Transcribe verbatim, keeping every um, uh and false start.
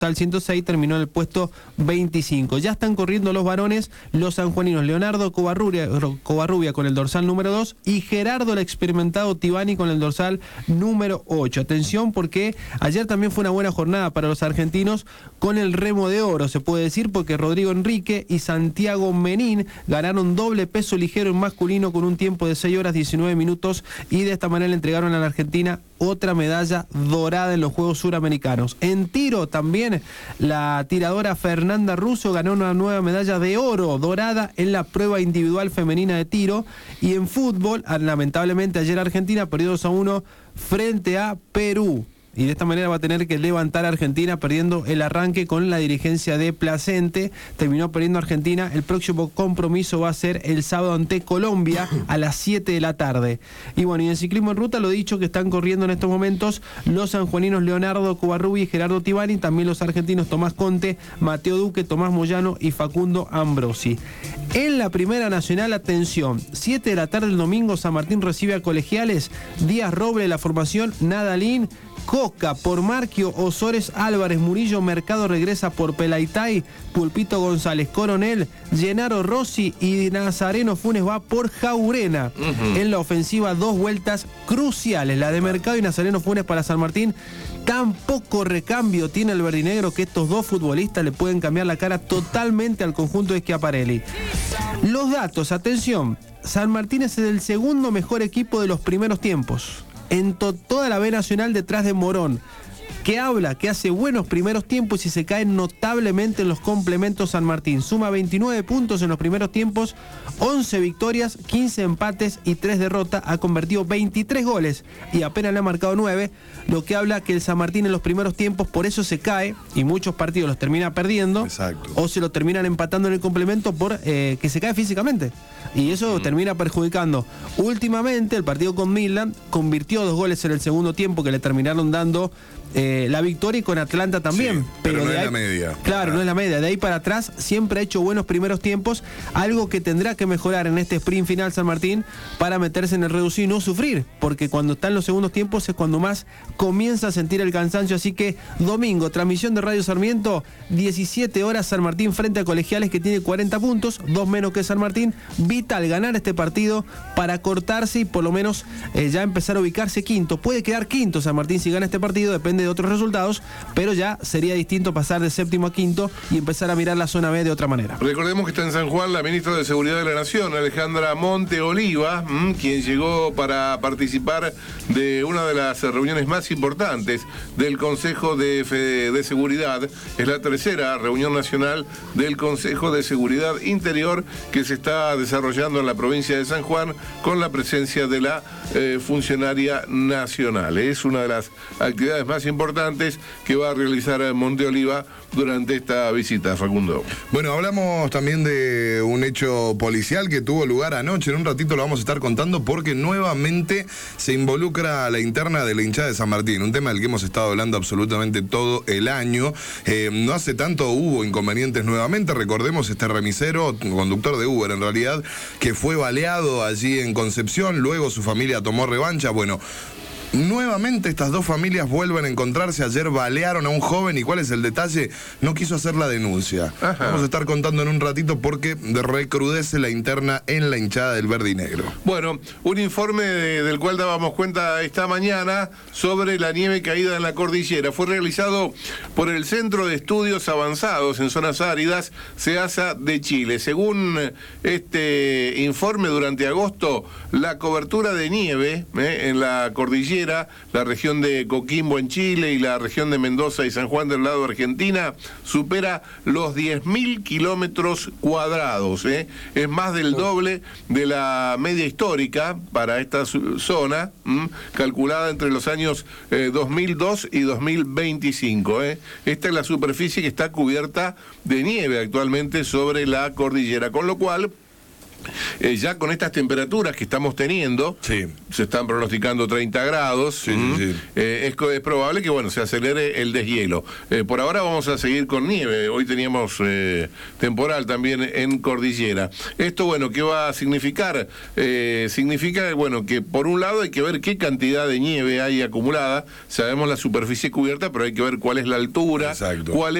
al ciento seis, terminó en el puesto veinticinco. Ya están corriendo los varones, los sanjuaninos Leonardo Covarrubia, Covarrubia con el dorsal número dos y Gerardo el experimentado Tibani con el dorsal número ocho. Atención porque ayer también fue una buena jornada para los argentinos con el remo de oro, se puede decir, porque Rodrigo Enrique y Santiago Menín ganaron doble peso ligero en masculino con un tiempo de seis horas diecinueve minutos y de esta manera le entregaron a la Argentina otra medalla dorada en los Juegos Suramericanos. En tiro también la tiradora Fernanda Russo ganó una nueva medalla de oro dorada en la prueba individual femenina de tiro. Y en fútbol, lamentablemente ayer Argentina perdió dos a uno frente a Perú. Y de esta manera va a tener que levantar a Argentina perdiendo el arranque con la dirigencia de Placente. Terminó perdiendo Argentina. El próximo compromiso va a ser el sábado ante Colombia a las siete de la tarde. Y bueno, y en ciclismo en ruta, lo dicho, que están corriendo en estos momentos los sanjuaninos Leonardo Covarrubi y Gerardo Tibani, también los argentinos Tomás Conte, Mateo Duque, Tomás Moyano y Facundo Ambrosi. En la Primera Nacional, atención, siete de la tarde el domingo, San Martín recibe a Colegiales, Díaz Roble, la formación, Nadalín, Coca por Marquio, Osores Álvarez, Murillo Mercado regresa por Pelaitay, Pulpito González Coronel, Gennaro Rossi y Nazareno Funes va por Jaurena. Uh-huh. En la ofensiva, dos vueltas cruciales, la de Mercado y Nazareno Funes para San Martín. Tan poco recambio tiene el verdinegro que estos dos futbolistas le pueden cambiar la cara totalmente al conjunto de Schiaparelli. Los datos, atención, San Martín es el segundo mejor equipo de los primeros tiempos en to toda la B Nacional detrás de Morón, que habla, que hace buenos primeros tiempos y se cae notablemente en los complementos. San Martín suma veintinueve puntos en los primeros tiempos, once victorias, quince empates y tres derrotas, ha convertido veintitrés goles y apenas le ha marcado nueve, lo que habla que el San Martín en los primeros tiempos por eso se cae y muchos partidos los termina perdiendo. Exacto. O se lo terminan empatando en el complemento por eh, que se cae físicamente y eso mm. termina perjudicando. Últimamente el partido con Midland convirtió dos goles en el segundo tiempo que le terminaron dando Eh, la victoria, y con Atlanta también, sí, pero, pero no de es ahí, la media. Claro, ah. no es la media. De ahí para atrás siempre ha hecho buenos primeros tiempos, algo que tendrá que mejorar en este sprint final San Martín para meterse en el reducido y no sufrir, porque cuando está en los segundos tiempos es cuando más comienza a sentir el cansancio. Así que domingo, transmisión de Radio Sarmiento, diecisiete horas, San Martín frente a Colegiales, que tiene cuarenta puntos, dos menos que San Martín. Vital ganar este partido para cortarse y por lo menos eh, ya empezar a ubicarse quinto. Puede quedar quinto San Martín si gana este partido, depende de otros resultados, pero ya sería distinto pasar de séptimo a quinto y empezar a mirar la zona B de otra manera. Recordemos que está en San Juan la ministra de Seguridad de la Nación, Alejandra Monteoliva, mmm, quien llegó para participar de una de las reuniones más importantes del Consejo de, de Seguridad. Es la tercera reunión nacional del Consejo de Seguridad Interior que se está desarrollando en la provincia de San Juan con la presencia de la eh, funcionaria nacional. Es una de las actividades más importantes que va a realizar Monteoliva durante esta visita, Facundo. Bueno, hablamos también de un hecho policial que tuvo lugar anoche. En un ratito lo vamos a estar contando porque nuevamente se involucra a la interna de la hinchada de San Martín, un tema del que hemos estado hablando absolutamente todo el año. Eh, no hace tanto hubo inconvenientes nuevamente. Recordemos este remisero, conductor de Uber en realidad, que fue baleado allí en Concepción. Luego su familia tomó revancha. Bueno, nuevamente estas dos familias vuelven a encontrarse. Ayer balearon a un joven y ¿cuál es el detalle? No quiso hacer la denuncia. Ajá. Vamos a estar contando en un ratito porque recrudece la interna en la hinchada del verde y negro. Bueno, un informe de, del cual dábamos cuenta esta mañana sobre la nieve caída en la cordillera fue realizado por el Centro de Estudios Avanzados en Zonas Áridas, CEASA de Chile. Según este informe, durante agosto la cobertura de nieve eh, en la cordillera, la región de Coquimbo en Chile y la región de Mendoza y San Juan del lado de Argentina, supera los diez mil kilómetros cuadrados. ¿eh? Es más del doble de la media histórica para esta zona, ¿m? calculada entre los años eh, dos mil dos y dos mil veinticinco. ¿eh? Esta es la superficie que está cubierta de nieve actualmente sobre la cordillera, con lo cual Eh, ya con estas temperaturas que estamos teniendo, Sí. se están pronosticando treinta grados, Sí, sí, ¿m? sí. Eh, es, co- es probable que bueno se acelere el deshielo. Eh, por ahora vamos a seguir con nieve. Hoy teníamos eh, temporal también en cordillera. Esto, bueno, ¿qué va a significar? Eh, significa, bueno, que por un lado hay que ver qué cantidad de nieve hay acumulada. Sabemos la superficie cubierta, pero hay que ver cuál es la altura, Exacto. cuál